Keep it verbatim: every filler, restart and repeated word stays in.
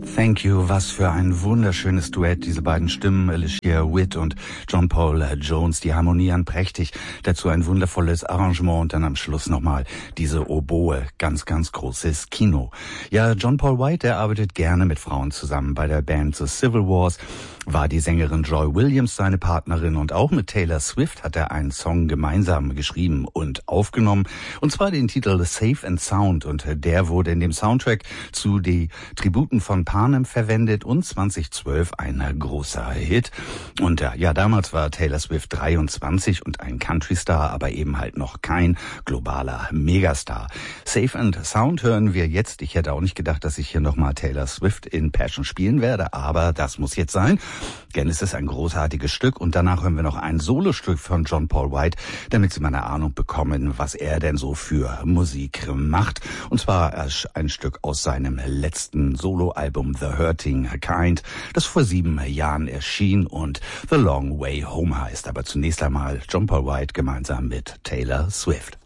Thank You, was für ein wunderschönes Duett, diese beiden Stimmen, Alicia Witt und John Paul Jones, die harmonieren prächtig, dazu ein wundervolles Arrangement und dann am Schluss nochmal diese Oboe, ganz, ganz großes Kino. Ja, John Paul White, der arbeitet gerne mit Frauen zusammen. Bei der Band The Civil Wars war die Sängerin Joy Williams seine Partnerin und auch mit Taylor Swift hat er einen Song gemeinsam geschrieben und aufgenommen, und zwar den Titel Safe and Sound, und der wurde in dem Soundtrack zu die Tributen von Panem verwendet und zwanzig zwölf ein großer Hit. Und ja, damals war Taylor Swift dreiundzwanzig und ein Country-Star, aber eben halt noch kein globaler Megastar. Safe and Sound hören wir jetzt. Ich hätte auch nicht gedacht, dass ich hier nochmal Taylor Swift in Passion spielen werde, aber das muss jetzt sein. Denn es ist ein großartiges Stück, und danach hören wir noch ein Solostück von John Paul White, damit Sie mal eine Ahnung bekommen, was er denn so für Musik macht. Und zwar ein Stück aus seinem letzten Soloalbum The Hurting Kind, das vor sieben Jahren erschien und The Long Way Home heißt. Aber zunächst einmal John Paul White gemeinsam mit Taylor Swift.